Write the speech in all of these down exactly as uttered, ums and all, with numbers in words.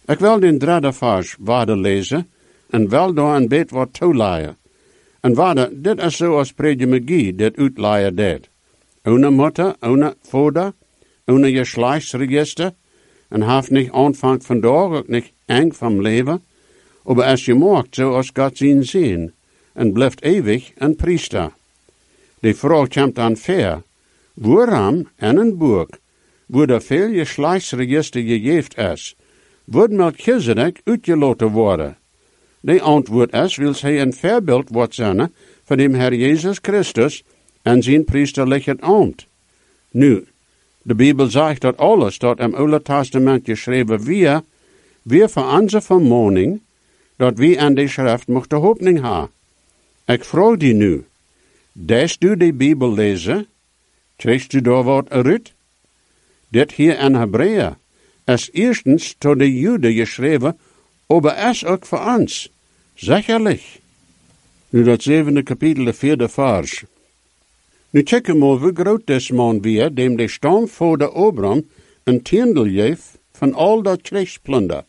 Ik wil den derde vers waarde lezen en wel door een beetje wat toeleien. En waarde, dit is zoals predjemagie dit uitleien deed. Ohne moeder, ohne vader, ohne geslachtsregister, en haft niet aanvang vandaag, ook niet eng van leven, aber als je maakt zoals God zien zien, en blijft eeuwig een priester. Die vraag komt dan ver, waarom en een boek, wo er veel geslachtsregister gegeven is, wordt Melchizedek uitgelaten worden? Die antwoord is, wil hij een voorbeeld wordt zijn van dem Herr Jezus Christus en zijn priesterlijke ambt. Nu, de Bijbel zegt dat alles dat im Oude Testament geschreven weer, weer voor onze vermaning, dat we aan de schrift mochten hoopning hebben. Ik vraag die nu, des du de Bijbel lezen, krijgst du daar wat uit? Dit hier in Hebreeën is eerstens tot de Joden geschreven, aber is ook voor ons, zekerlijk. Nu dat zevende kapitel, de vierde vers. Nu checken we hoe groot des man weer, dem de stamvader Abraham een tiendel geeft van al dat krijgsplunder.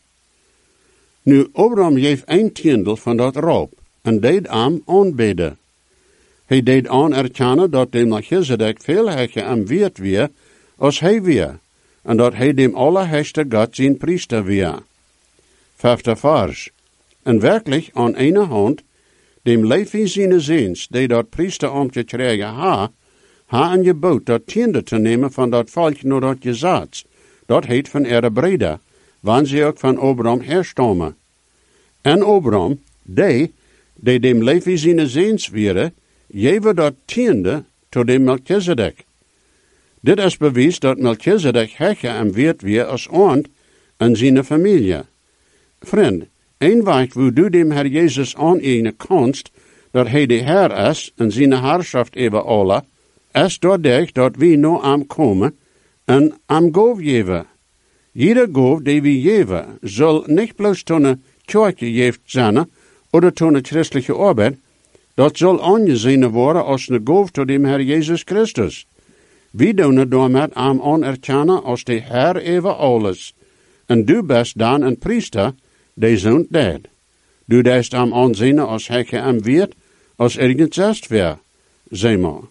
Nu, Abraham geeft een tiendel van dat roop, en deed hem aanbidden. Hij deed aan erkennen dat de Melchizedek veel hecher en weert weer, als hij weer, en dat hij dem allerheerste God zijn priester weer. Vijfde vers. En werkelijk aan ene hand, dem Levi zijn ziens, die dat priesteramtje krijgen ha, ha een gebod dat tiende te nemen van dat volk naar dat gezat, dat heet van ere brede, wanneer ze ook van Abraham herstammen. En Abraham, die, die dem Levi zijn ziens wieren, geven dat tiende tot dem Melchizedek. Dit is bewijs dat Melchizedek hecher en weert weer als aand en zijn familie. Vriend, een weg wo du dem Herr Jezus aaneignen kanst, dat hij de Herr is en zijn heerschaft over alle, is doordat dat we naar hem komen en hem goof geven. Jeder goof die we geven, zal niet bloos tot een kerkje geeft zijn, oder tot een christelijke arbeid, dat zal aangezien worden als een goof tot dem Herr Jezus Christus. We doen het door met hem anerkennen als de Herr over alles. En du bent dan een priester, die zoont deed. Du deest hem aanzien als hekke en weet, als ergens zest weer, zeg maar.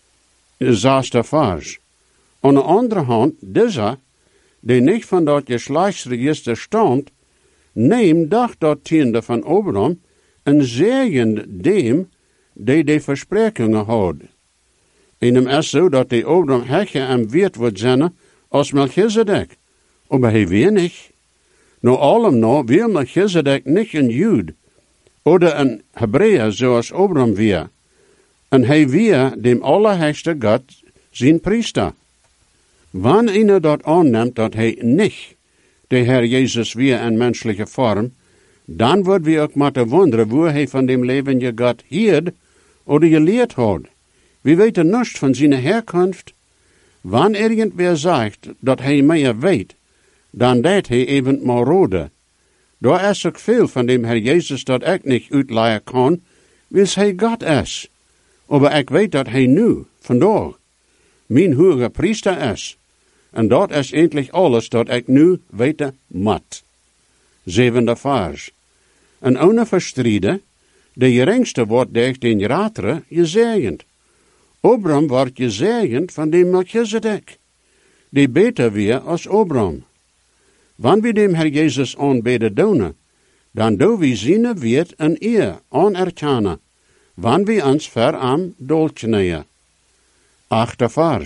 Zesde vers. Aan de andere hand, deze, die niet van dat geslachtsregister stamt, neem doch dat tiende van Abraham en zegen dem, die de versprekingen houdt. En hem is zo dat de Abraham hekke en weet wordt zijn als Melchizedek, maar hij weer niet. Nou allem nou wil Melchizedek niet een Jood, oder een Hebreeër zoals Abraham weer. En hij weer dem allerheerste God zijn priester. Wanneer een dat aanneemt dat hij niet de Herr Jezus weer in menselijke vorm, dan wordt we ook moeten wonderen hoe hij van dem leven je God hield oder geleerd had. We weten niets van zijn herkomst. Wanneer irgendwer zegt dat hij meer weet, dan deed hij even maar rode. Daar is ook veel van dem Herr Jezus dat ik niet uitleiden kan, wils hij God is. Maar ik weet dat hij nu, vandaag, mijn hoge priester is. En dat is eindelijk alles dat ik nu weten moet. Zevende vers. En ohne verstrijden, de geringste wordt durch den ratere gezegend. Abraham wordt gezegend van dem Melchizedek, die beter weer als Abraham. Wanneer we dem Herr Jezus aanbidden doen, dan doen we zijn weet en eer anerkennen, wanneer we ons ver aan dolkneeën. Achte vers.